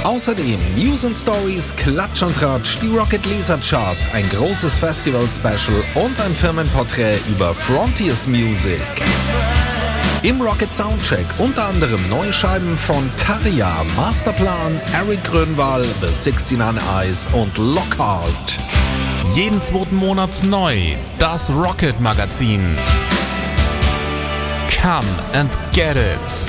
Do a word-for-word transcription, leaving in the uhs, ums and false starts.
Außerdem News and Stories, Klatsch und Ratsch, die Rocket Laser Charts, ein großes Festival-Special und ein Firmenporträt über Frontiers Music. Im Rocket Soundcheck unter anderem neue Scheiben von Tarja, Masterplan, Eric Grönwall, The sixty-nine Eyes und Lockhart. Jeden zweiten Monat neu, das Rocket Magazin. Come and get it.